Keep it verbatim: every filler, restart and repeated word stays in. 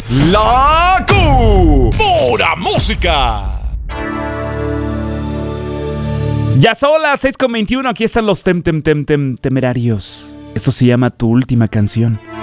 La Q. Pura música. Ya son las seis con veintiuno. Aquí están los tem, tem, tem, tem, temerarios. Esto se llama Tu Última Canción.